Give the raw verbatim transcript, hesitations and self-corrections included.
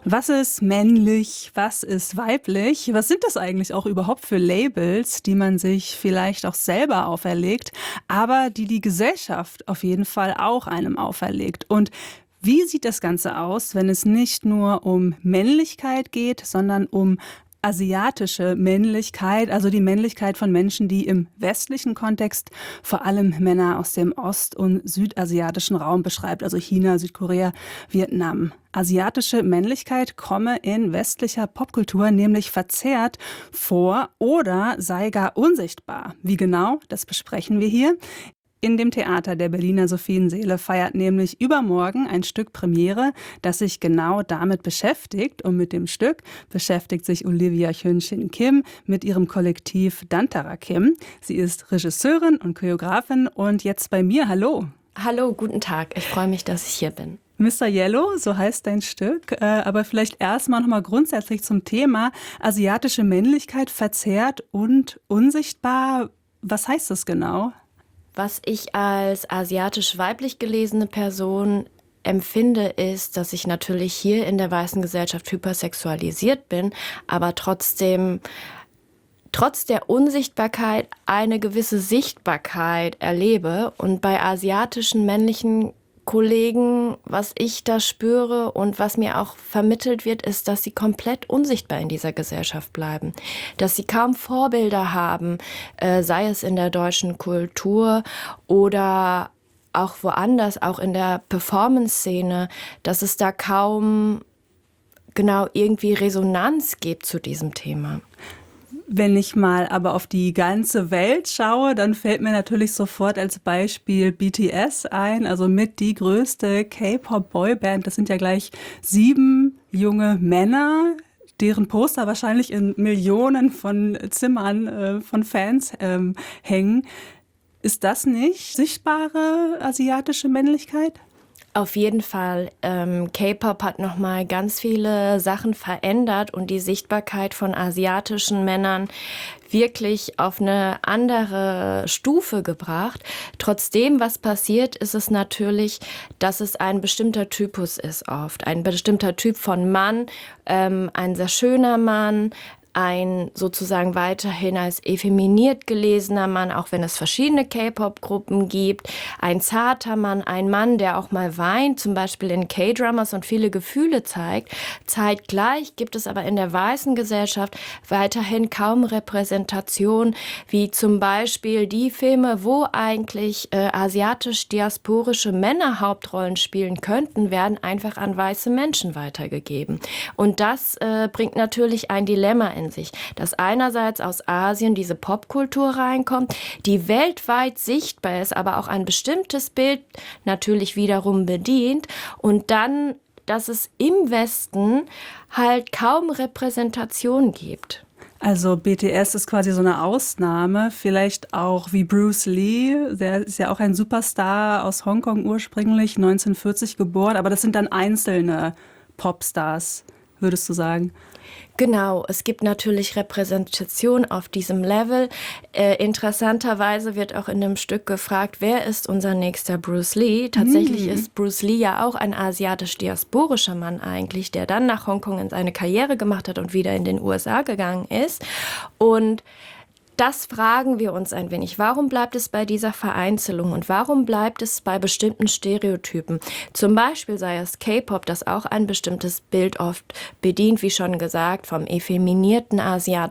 Was ist männlich? Was ist weiblich? Was sind das eigentlich auch überhaupt für Labels, die man sich vielleicht auch selber auferlegt, aber die die Gesellschaft auf jeden Fall auch einem auferlegt? Und wie sieht das Ganze aus, wenn es nicht nur um Männlichkeit geht, sondern um asiatische Männlichkeit, also die Männlichkeit von Menschen, die im westlichen Kontext vor allem Männer aus dem ost- und südasiatischen Raum beschreibt, also China, Südkorea, Vietnam. Asiatische Männlichkeit komme in westlicher Popkultur nämlich verzerrt vor oder sei gar unsichtbar. Wie genau, das besprechen wir hier. In dem Theater der Berliner Sophienseele feiert nämlich übermorgen ein Stück Premiere, das sich genau damit beschäftigt. Und mit dem Stück beschäftigt sich Olivia Hyun-Shin Kim mit ihrem Kollektiv Dantara Kim. Sie ist Regisseurin und Choreografin und jetzt bei mir. Hallo. Hallo, guten Tag. Ich freue mich, dass ich hier bin. Mister Yellow, so heißt dein Stück. Aber vielleicht erstmal noch mal grundsätzlich zum Thema asiatische Männlichkeit verzerrt und unsichtbar. Was heißt das genau? Was ich als asiatisch-weiblich gelesene Person empfinde, ist, dass ich natürlich hier in der weißen Gesellschaft hypersexualisiert bin, aber trotzdem, trotz der Unsichtbarkeit eine gewisse Sichtbarkeit erlebe. Und bei asiatischen männlichen Kollegen, was ich da spüre und was mir auch vermittelt wird, ist, dass sie komplett unsichtbar in dieser Gesellschaft bleiben. Dass sie kaum Vorbilder haben, äh, sei es in der deutschen Kultur oder auch woanders, auch in der Performance-Szene, dass es da kaum genau irgendwie Resonanz gibt zu diesem Thema. Wenn ich mal aber auf die ganze Welt schaue, dann fällt mir natürlich sofort als Beispiel B T S ein, also mit die größte K-Pop-Boyband. Das sind ja gleich sieben junge Männer, deren Poster wahrscheinlich in Millionen von Zimmern äh, von Fans ähm, hängen. Ist das nicht sichtbare asiatische Männlichkeit? Auf jeden Fall. Ähm, K-Pop hat nochmal ganz viele Sachen verändert und die Sichtbarkeit von asiatischen Männern wirklich auf eine andere Stufe gebracht. Trotzdem, was passiert, ist es natürlich, dass es ein bestimmter Typus ist oft. Ein bestimmter Typ von Mann, ähm, ein sehr schöner Mann, ein sozusagen weiterhin als effeminiert gelesener Mann, auch wenn es verschiedene K-Pop-Gruppen gibt, ein zarter Mann, ein Mann, der auch mal weint, zum Beispiel in K-Dramas und viele Gefühle zeigt. Zeitgleich gibt es aber in der weißen Gesellschaft weiterhin kaum Repräsentation, wie zum Beispiel die Filme, wo eigentlich äh, asiatisch-diasporische Männer Hauptrollen spielen könnten, werden einfach an weiße Menschen weitergegeben. Und das äh, bringt natürlich ein Dilemma in sich, dass einerseits aus Asien diese Popkultur reinkommt, die weltweit sichtbar ist, aber auch ein bestimmtes Bild natürlich wiederum bedient und dann, dass es im Westen halt kaum Repräsentation gibt. Also B T S ist quasi so eine Ausnahme, vielleicht auch wie Bruce Lee, der ist ja auch ein Superstar aus Hongkong ursprünglich, neunzehnhundertvierzig geboren, aber das sind dann einzelne Popstars, würdest du sagen? Genau, es gibt natürlich Repräsentation auf diesem Level. Äh, interessanterweise wird auch in dem Stück gefragt, wer ist unser nächster Bruce Lee? Tatsächlich mm. ist Bruce Lee ja auch ein asiatisch-diasporischer Mann eigentlich, der dann nach Hongkong in seine Karriere gemacht hat und wieder in den U S A gegangen ist. Und das fragen wir uns ein wenig. Warum bleibt es bei dieser Vereinzelung und warum bleibt es bei bestimmten Stereotypen? Zum Beispiel sei es K-Pop, das auch ein bestimmtes Bild oft bedient, wie schon gesagt, vom effeminierten Asiat